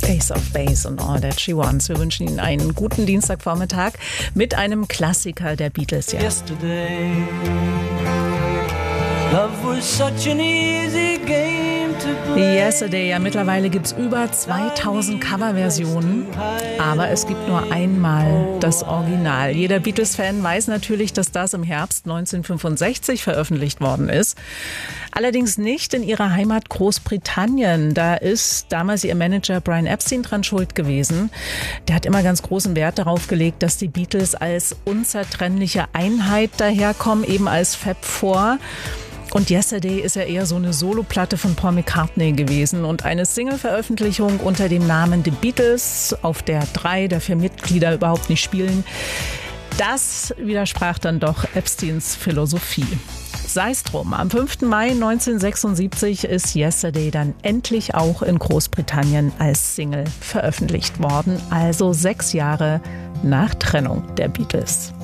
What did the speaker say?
Ace of Base und All That She Wants. Wir wünschen Ihnen einen guten Dienstagvormittag mit einem Klassiker der Beatles. Ja. Yesterday, love was such an easy game to play. Yesterday, ja, mittlerweile gibt es über 2000 Coverversionen, aber es gibt nur einmal das Original. Jeder Beatles-Fan weiß natürlich, dass das im Herbst 1965 veröffentlicht worden ist. Allerdings nicht in ihrer Heimat Großbritannien. Da ist damals ihr Manager Brian Epstein dran schuld gewesen. Der hat immer ganz großen Wert darauf gelegt, dass die Beatles als unzertrennliche Einheit daherkommen, eben als Fab Four. Und Yesterday ist ja eher so eine Soloplatte von Paul McCartney gewesen und eine Single-Veröffentlichung unter dem Namen The Beatles, auf der 3 der 4 Mitglieder überhaupt nicht spielen. Das widersprach dann doch Epsteins Philosophie. Sei es drum, am 5. Mai 1976 ist Yesterday dann endlich auch in Großbritannien als Single veröffentlicht worden, also 6 Jahre nach Trennung der Beatles.